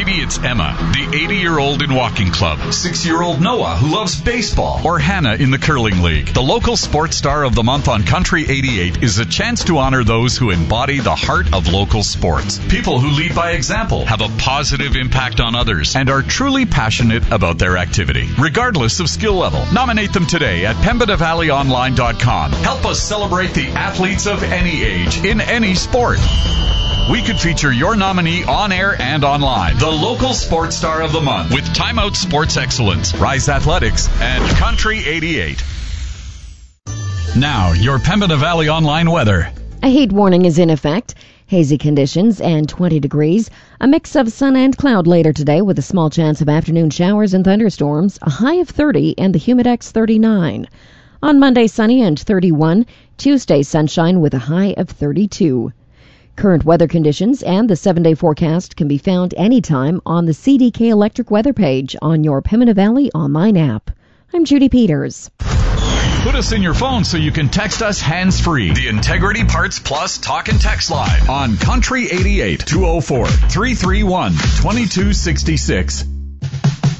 Maybe it's Emma, the 80-year-old in walking club, 6-year-old Noah, who loves baseball, or Hannah in the curling league. The local sports star of the month on Country 88 is a chance to honor those who embody the heart of local sports. People who lead by example, have a positive impact on others, and are truly passionate about their activity, regardless of skill level. Nominate them today at PembinaValleyOnline.com. Help us celebrate the athletes of any age, in any sport. We could feature your nominee on air and online. The local sports star of the month with Time Out Sports Excellence, Rise Athletics, and Country 88. Now, your Pembina Valley Online weather. A heat warning is in effect. Hazy conditions and 20 degrees. A mix of sun and cloud later today with a small chance of afternoon showers and thunderstorms. A high of 30 and the Humidex 39. On Monday, sunny and 31. Tuesday, sunshine with a high of 32. Current weather conditions and the 7-day forecast can be found anytime on the CDK Electric weather page on your Pembina Valley online app. I'm Judy Peters. Put us in your phone so you can text us hands-free. The Integrity Parts Plus Talk and Text Line on Country 88 204 331 2266.